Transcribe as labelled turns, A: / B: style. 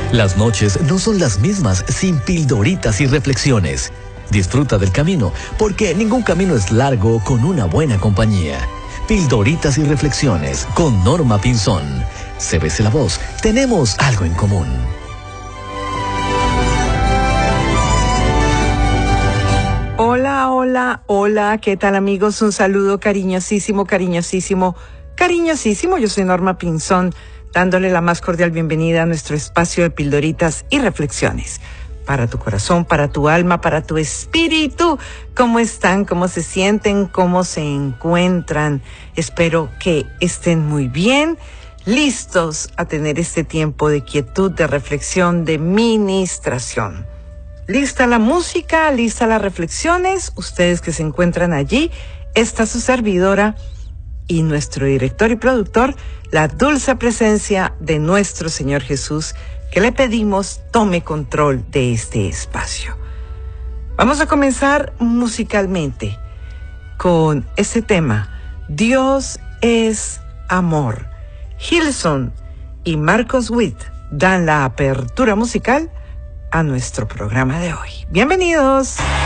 A: Las noches no son las mismas sin pildoritas y reflexiones. Disfruta del camino, porque ningún camino es largo con una buena compañía. Pildoritas y reflexiones con Norma Pinzón. CBC La Voz, tenemos algo en común.
B: Hola, hola, hola, ¿qué tal amigos? Un saludo cariñosísimo, cariñosísimo, cariñosísimo. Yo soy Norma Pinzón, dándole la más cordial bienvenida a nuestro espacio de pildoritas y reflexiones. Para tu corazón, para tu alma, para tu espíritu. ¿Cómo están? ¿Cómo se sienten? ¿Cómo se encuentran? Espero que estén muy bien, listos a tener este tiempo de quietud, de reflexión, de ministración. Lista la música, lista las reflexiones. Ustedes que se encuentran allí, está su servidora y nuestro director y productor, la dulce presencia de nuestro Señor Jesús, que le pedimos tome control de este espacio. Vamos a comenzar musicalmente con este tema, Dios es amor. Hillsong y Marcos Witt dan la apertura musical a nuestro programa de hoy. Bienvenidos.